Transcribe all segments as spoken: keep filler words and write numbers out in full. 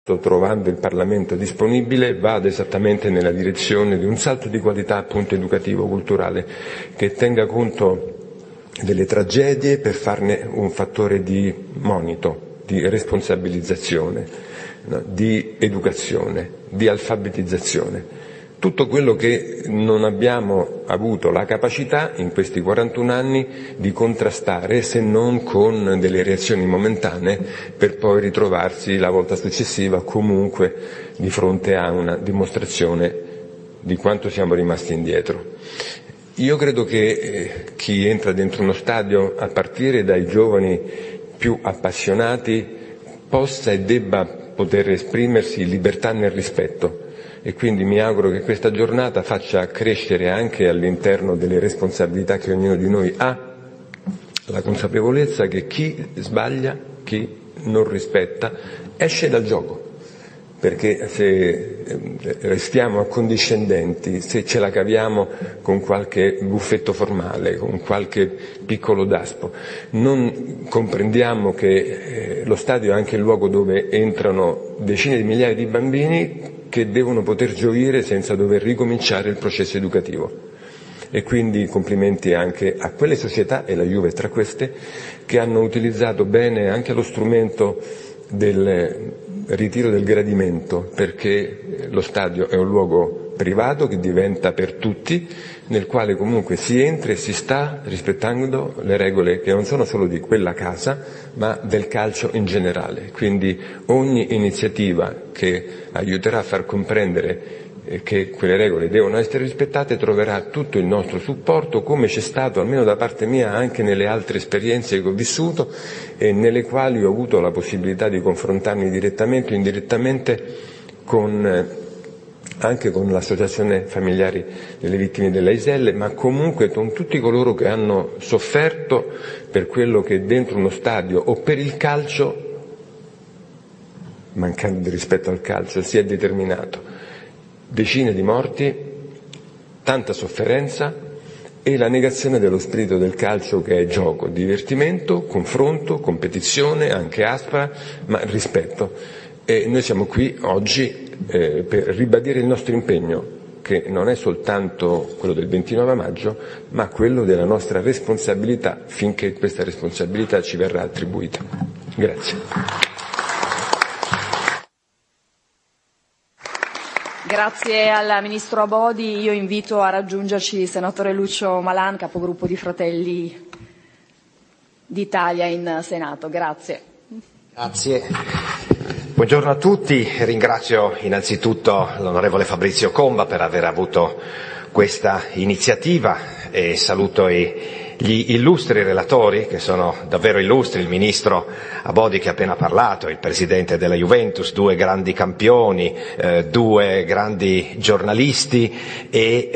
trovando il Parlamento disponibile, vada esattamente nella direzione di un salto di qualità appunto educativo-culturale che tenga conto delle tragedie per farne un fattore di monito, di responsabilizzazione, no? Di educazione, di alfabetizzazione. Tutto quello che non abbiamo avuto la capacità in questi quarantuno anni di contrastare, se non con delle reazioni momentanee, per poi ritrovarsi la volta successiva comunque di fronte a una dimostrazione di quanto siamo rimasti indietro. Io credo che eh, chi entra dentro uno stadio, a partire dai giovani più appassionati, possa e debba poter esprimersi in libertà nel rispetto. E quindi mi auguro che questa giornata faccia crescere anche all'interno delle responsabilità che ognuno di noi ha la consapevolezza che chi sbaglia, chi non rispetta, esce dal gioco. Perché se restiamo accondiscendenti, se ce la caviamo con qualche buffetto formale, con qualche piccolo daspo, non comprendiamo che lo stadio è anche il luogo dove entrano decine di migliaia di bambini che devono poter gioire senza dover ricominciare il processo educativo. E quindi complimenti anche a quelle società, e la Juve tra queste, che hanno utilizzato bene anche lo strumento del ritiro del gradimento, perché lo stadio è un luogo privato che diventa per tutti, nel quale comunque si entra e si sta rispettando le regole che non sono solo di quella casa, ma del calcio in generale. Quindi ogni iniziativa che aiuterà a far comprendere che quelle regole devono essere rispettate troverà tutto il nostro supporto, come c'è stato, almeno da parte mia, anche nelle altre esperienze che ho vissuto e nelle quali ho avuto la possibilità di confrontarmi direttamente o indirettamente con anche con l'associazione familiari delle vittime della I S L, ma comunque con tutti coloro che hanno sofferto per quello che dentro uno stadio o per il calcio, mancando di rispetto al calcio, si è determinato. Decine di morti, tanta sofferenza e la negazione dello spirito del calcio, che è gioco, divertimento, confronto, competizione, anche aspra, ma rispetto. E noi siamo qui oggi eh, per ribadire il nostro impegno, che non è soltanto quello del ventinove maggio, ma quello della nostra responsabilità, finché questa responsabilità ci verrà attribuita. Grazie. Grazie al Ministro Abodi. Io invito a raggiungerci il Senatore Lucio Malan, capogruppo di Fratelli d'Italia in Senato. Grazie. Grazie. Buongiorno a tutti, ringrazio innanzitutto l'onorevole Fabrizio Comba per aver avuto questa iniziativa e saluto i, gli illustri relatori, che sono davvero illustri, il Ministro Abodi che ha appena parlato, il Presidente della Juventus, due grandi campioni, eh, due grandi giornalisti e,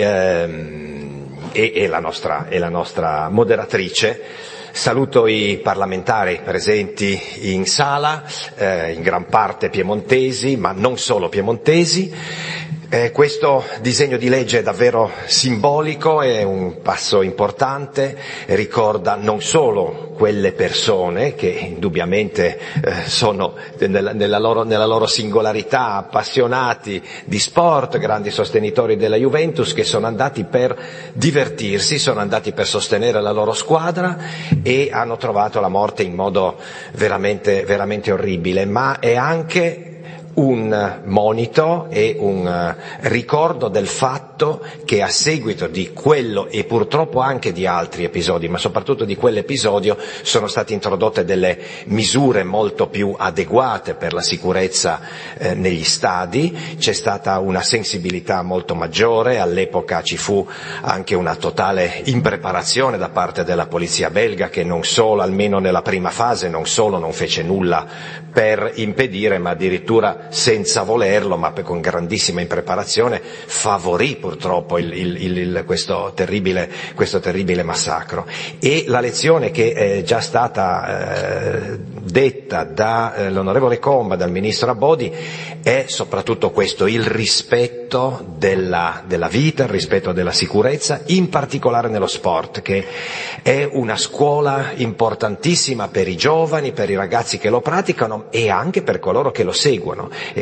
ehm, e, e, la nostra, e la nostra moderatrice. Saluto i parlamentari presenti in sala, eh, in gran parte piemontesi, ma non solo piemontesi. Eh, questo disegno di legge è davvero simbolico, è un passo importante, ricorda non solo quelle persone che indubbiamente eh, sono nella, nella, loro, nella loro singolarità appassionati di sport, grandi sostenitori della Juventus, che sono andati per divertirsi, sono andati per sostenere la loro squadra e hanno trovato la morte in modo veramente, veramente orribile, ma è anche un monito e un ricordo del fatto che a seguito di quello e purtroppo anche di altri episodi, ma soprattutto di quell'episodio, sono state introdotte delle misure molto più adeguate per la sicurezza eh, negli stadi, c'è stata una sensibilità molto maggiore, all'epoca ci fu anche una totale impreparazione da parte della polizia belga, che non solo, almeno nella prima fase, non solo non fece nulla per impedire, ma addirittura senza volerlo, ma con grandissima impreparazione, favorì purtroppo il, il, il, questo, terribile, questo terribile massacro. E la lezione che è già stata eh, detta dall'onorevole eh, Comba, dal Ministro Abodi, è soprattutto questo, il rispetto della, della vita, il rispetto della sicurezza, in particolare nello sport, che è una scuola importantissima per i giovani, per i ragazzi che lo praticano e anche per coloro che lo seguono.